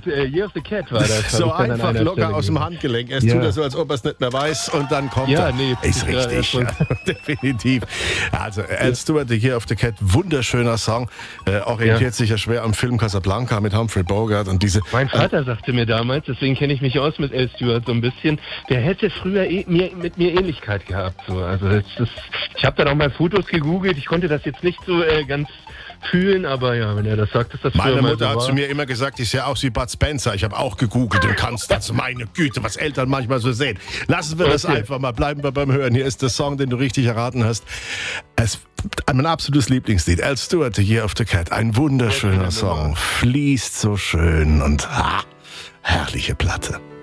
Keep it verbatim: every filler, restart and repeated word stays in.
Stewart, äh, Year of the Cat war das. So einfach locker Stelle aus dem gesehen. Handgelenk. Er Ja. tut das so, als ob er es nicht mehr weiß und dann kommt Ja, er. nee, ist ist ja richtig. erst Ja, definitiv. Also, Al Stewart, The Year of the Cat, wunderschöner Song. Äh, orientiert Ja. sich ja schwer am Film Casablanca mit Humphrey Bogart und diese. Mein Vater sagte mir damals, deswegen kenne ich mich aus mit Al Stewart so ein bisschen, der hätte früher eh, mir, mit mir Ähnlichkeit gehabt. So. Also das, das, ich habe dann auch mal Fotos gegoogelt, ich konnte das jetzt nicht so äh, ganz fühlen, aber ja, wenn er das sagt, ist das Meine früher mal Mutter so hat war. zu mir immer gesagt, ich sehe aus wie Bud Spencer. Ich habe auch gegoogelt und kannst das. Meine Güte, was Eltern manchmal so sehen. Lassen wir das Okay. einfach mal. Bleiben wir beim Hören. Hier ist der Song, den du richtig erraten hast. Es, mein absolutes Lieblingslied. Al Stewart, The Year of the Cat. Ein wunderschöner Song. Fließt so schön und ah, herrliche Platte.